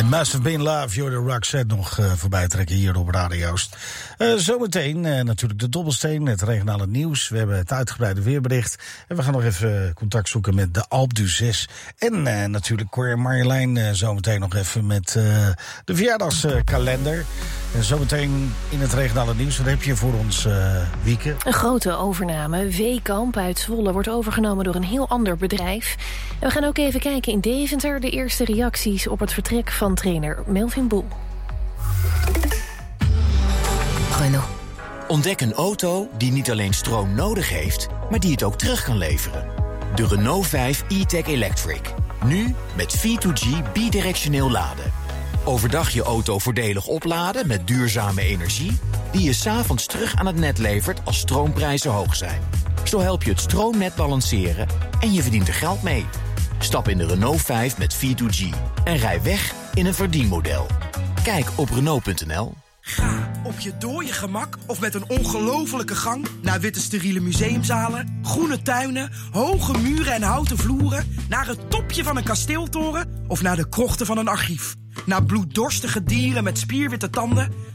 It Must Have Been Love, You're the Roxette nog voorbij trekken hier op Radio Oost. Zometeen natuurlijk de dobbelsteen, het regionale nieuws. We hebben het uitgebreide weerbericht. En we gaan nog even contact zoeken met de Alpe d'Huez. En natuurlijk Cor en Marjolein zometeen nog even met de verjaardagskalender. En zometeen in het regionale nieuws. Wat heb je voor ons, Wieke? Een grote overname. Weekamp uit Zwolle wordt overgenomen door een heel ander bedrijf. En we gaan ook even kijken in Deventer de eerste reacties op het vertrek van trainer Melvin Boel. Renault. Ontdek een auto die niet alleen stroom nodig heeft, maar die het ook terug kan leveren. De Renault 5 E-Tech Electric. Nu met V2G bidirectioneel laden. Overdag je auto voordelig opladen met duurzame energie, die je 's avonds terug aan het net levert als stroomprijzen hoog zijn. Zo help je het stroomnet balanceren en je verdient er geld mee. Stap in de Renault 5 met V2G en rij weg in een verdienmodel. Kijk op Renault.nl. Ga op je dooie gemak of met een ongelofelijke gang naar witte steriele museumzalen, groene tuinen, hoge muren en houten vloeren, naar het topje van een kasteeltoren of naar de krochten van een archief. Naar bloeddorstige dieren met spierwitte tanden,